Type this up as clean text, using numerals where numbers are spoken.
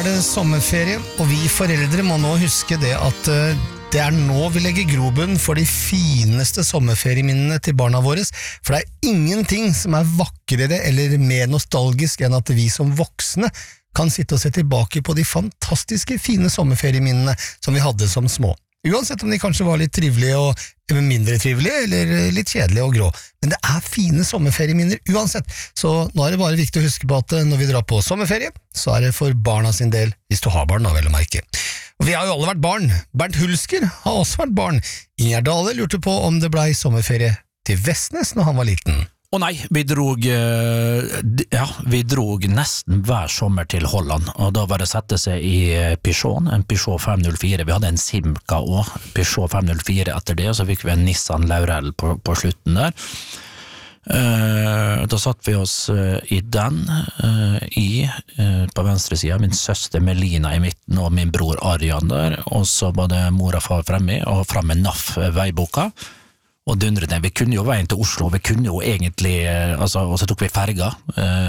det sommerferie, og vi foreldre må nå huske det at det nå vi legger grobunn for de fineste sommerferieminnene til barna våre, for det ingenting som vakrere eller mer nostalgisk enn at vi som voksne kan sitte og se tilbake på de fantastiske fine sommerferieminnene som vi hadde som små. Uansett om de kanskje var litt trivelige og mindre trivelige, eller litt kjedelige og grå. Men det fine sommerferieminner uansett, så nå det bare viktig å huske på at når vi drar på sommerferie, så det for barna sin del, hvis du har barn da, vel å merke. Og vi har jo alle vært barn. Bernt Hulsker har også vært barn. Ingjerd Dale lurte på om det ble sommerferie til Vestnes når han var liten. Å nei, vi drog nesten hver sommer til Holland, og da var det sette seg i Peugeot, en Peugeot 504. Vi hadde en Simca også, Peugeot 504 etter det, og så fikk vi en Nissan Laurel på slutten der. Da satt vi oss i den, på venstre siden, min søster Melina i midten, og min bror Arjan der, og så var det mor og far fremme, og fremme NAF veiboka, og dundret ned. Vi kunne jo veien til Oslo, vi kunne jo egentlig, og så tok vi ferga,